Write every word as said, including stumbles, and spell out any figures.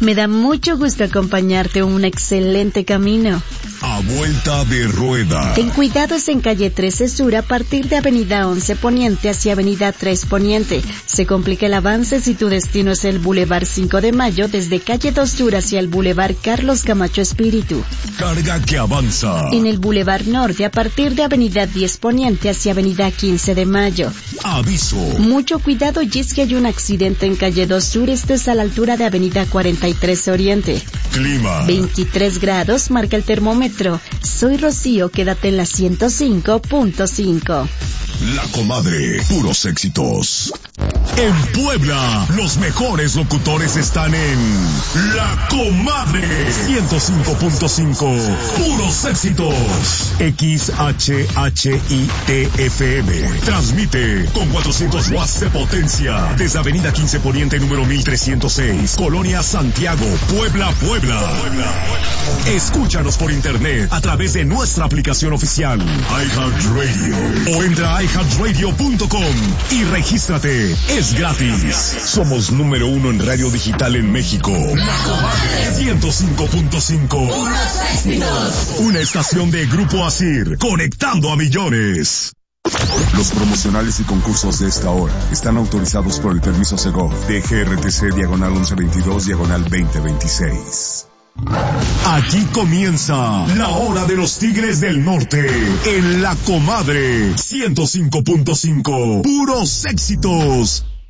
Me da mucho gusto acompañarte un excelente camino. A vuelta de rueda. Ten cuidados en calle trece Sur a partir de avenida once Poniente hacia avenida tres Poniente. Se complica el avance si tu destino es el Boulevard cinco de Mayo desde calle dos Sur hacia el Boulevard Carlos Camacho Espíritu. Carga que avanza. En el Boulevard Norte a partir de avenida diez Poniente hacia avenida quince de Mayo. Aviso. Mucho cuidado, y es que hay un accidente en calle dos Sur, esto es a la altura de avenida cuarenta y tres Oriente. Clima. veintitrés grados marca el termómetro. Soy Rocío, quédate en la ciento cinco punto cinco. La Comadre, puros éxitos. En Puebla, los mejores locutores están en La Comadre ciento cinco punto cinco. Puros éxitos. X H H I T F M. Transmite con cuatrocientos watts de potencia desde Avenida quince Poniente número mil trescientos seis, Colonia Santiago, Puebla, Puebla. Escúchanos por internet a través de nuestra aplicación oficial iHeartRadio o entra a i heart radio punto com y regístrate. Es gratis. Somos número uno en radio digital en México. La Comadre ciento cinco punto cinco. Una estación de Grupo Asir, conectando a millones. Los promocionales y concursos de esta hora están autorizados por el permiso Segov de G R T C diagonal once veintidós diagonal veinte veintiséis. Aquí comienza la hora de los Tigres del Norte en La Comadre ciento cinco punto cinco. Puros éxitos.